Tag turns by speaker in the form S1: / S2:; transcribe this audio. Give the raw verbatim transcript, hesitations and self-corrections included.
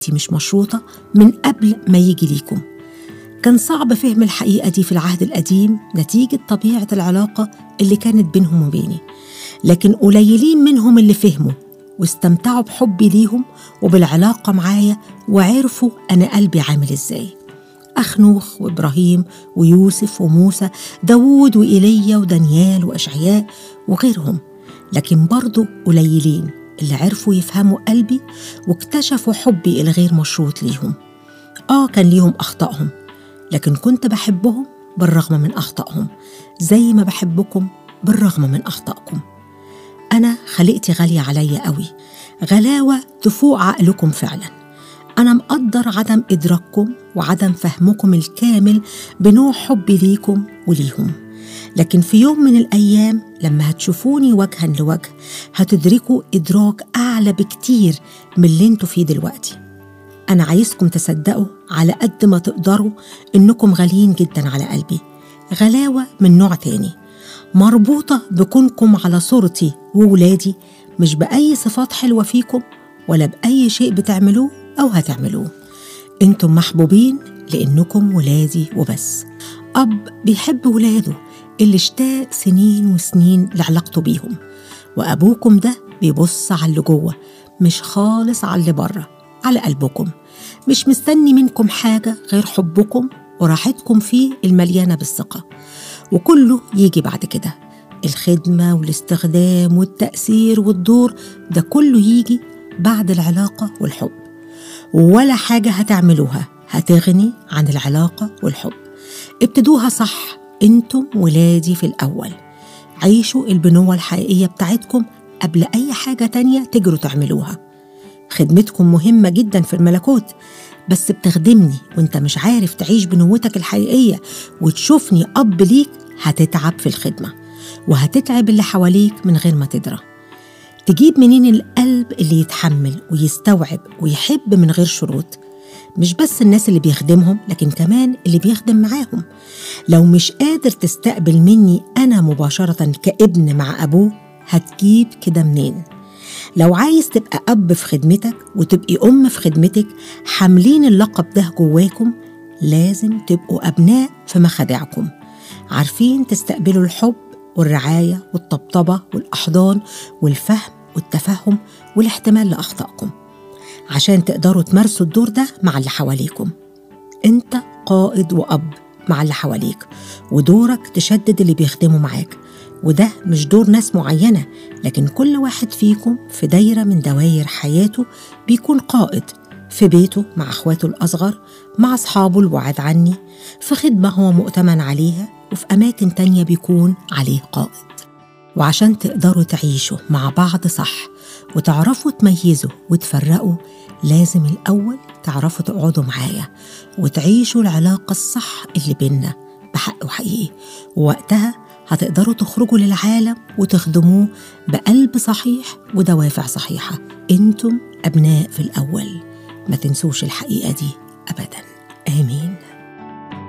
S1: مش مشروطة من قبل ما يجي ليكم. كان صعب فهم الحقيقة دي في العهد القديم نتيجة طبيعة العلاقة اللي كانت بينهم وبيني، لكن قليلين منهم اللي فهموا واستمتعوا بحبي ليهم وبالعلاقة معايا وعرفوا أنا قلبي عامل إزاي. أخنوخ وإبراهيم ويوسف وموسى، داود وإيليا ودانيال وأشعياء وغيرهم، لكن برضو قليلين اللي عرفوا يفهموا قلبي واكتشفوا حبي الغير مشروط ليهم. آه كان ليهم أخطائهم، لكن كنت بحبهم بالرغم من أخطائهم زي ما بحبكم بالرغم من أخطائكم. أنا خلقتي غالية عليا قوي، غلاوة تفوق عقلكم فعلا. أنا مقدر عدم إدراككم وعدم فهمكم الكامل بنوع حبي ليكم وليهم، لكن في يوم من الأيام لما هتشوفوني وجها لوجه هتدركوا إدراك أعلى بكتير من اللي انتوا فيه دلوقتي. أنا عايزكم تصدقوا على قد ما تقدروا إنكم غاليين جدا على قلبي، غلاوة من نوع تاني مربوطة بكونكم على صورتي وولادي، مش بأي صفات حلوة فيكم ولا بأي شيء بتعملوه أو هتعملوه. انتم محبوبين لأنكم ولادي وبس. أب بيحب ولاده اللي اشتاق سنين وسنين لعلاقته بيهم، وأبوكم ده بيبص على اللي جوه مش خالص على اللي بره، على قلبكم، مش مستني منكم حاجة غير حبكم وراحتكم فيه المليانة بالثقة. وكله يجي بعد كده، الخدمة والاستخدام والتأثير والدور ده كله يجي بعد العلاقة والحب، ولا حاجة هتعملوها هتغني عن العلاقة والحب. ابتدوها صح، انتم ولادي في الأول. عيشوا البنوة الحقيقية بتاعتكم قبل أي حاجة تانية تجروا تعملوها. خدمتكم مهمة جدا في الملكوت، بس بتخدمني وانت مش عارف تعيش بنوتك الحقيقية وتشوفني أب ليك، هتتعب في الخدمة وهتتعب اللي حواليك من غير ما تدرى. تجيب منين القلب اللي يتحمل ويستوعب ويحب من غير شروط؟ مش بس الناس اللي بيخدمهم، لكن كمان اللي بيخدم معاهم. لو مش قادر تستقبل مني أنا مباشرة كابن مع أبوه، هتجيب كده منين؟ لو عايز تبقى أب في خدمتك وتبقي أم في خدمتك حاملين اللقب ده جواكم، لازم تبقوا أبناء في مخادعكم، عارفين تستقبلوا الحب والرعاية والطبطبة والأحضان والفهم والتفهم والاحتمال لأخطائكم، عشان تقدروا تمارسوا الدور ده مع اللي حواليكم. انت قائد وأب مع اللي حواليك، ودورك تشدد اللي بيخدموا معاك، وده مش دور ناس معينة، لكن كل واحد فيكم في دايرة من دوائر حياته بيكون قائد، في بيته مع أخواته الأصغر، مع أصحابه البعاد عني، في خدمة هو مؤتمن عليها، وفي أماكن تانية بيكون عليه قائد. وعشان تقدروا تعيشوا مع بعض صح وتعرفوا تميزوا وتفرقوا، لازم الأول تعرفوا تقعدوا معايا وتعيشوا العلاقة الصح اللي بيننا بحق وحقيقي، ووقتها هتقدروا تخرجوا للعالم وتخدموه بقلب صحيح ودوافع صحيحة. انتم أبناء في الأول، ما تنسوش الحقيقة دي أبدا. آمين.